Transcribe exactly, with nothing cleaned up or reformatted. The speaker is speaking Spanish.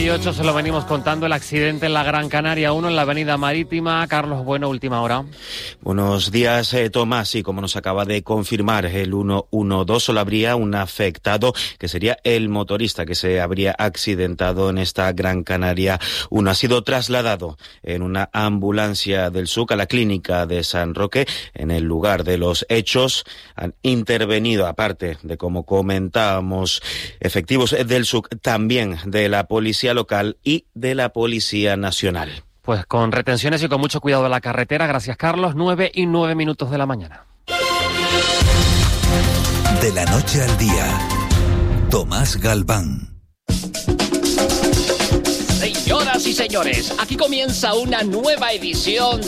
y ocho se lo venimos contando, el accidente en la Gran Canaria uno en la avenida Marítima. Carlos Bueno, última hora. Buenos días, eh, Tomás. Y como nos acaba de confirmar el ciento doce, solo habría un afectado, que sería el motorista que se habría accidentado en esta Gran Canaria uno. Ha sido trasladado en una ambulancia del S U C a la clínica de San Roque. En el lugar de los hechos han intervenido, aparte de, como comentábamos, efectivos del S U C, también de la Policía Local y de la Policía Nacional. Pues con retenciones y con mucho cuidado en la carretera. Gracias, Carlos. Nueve y nueve minutos de la mañana. De la noche al día, Tomás Galván. Señoras y señores, aquí comienza una nueva edición de